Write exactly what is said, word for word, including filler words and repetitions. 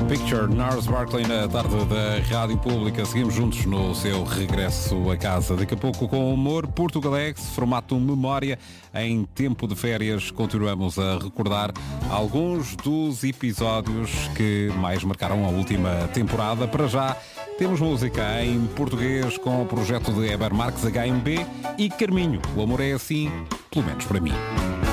Picture, Nars Barkley na tarde da Rádio Pública. Seguimos juntos no seu regresso a casa. Daqui a pouco com humor, Portugalex, formato memória. Em tempo de férias continuamos a recordar alguns dos episódios que mais marcaram a última temporada. Para já temos música em português com o projeto de Eber Marques, H M B e Carminho. O amor é assim, pelo menos para mim.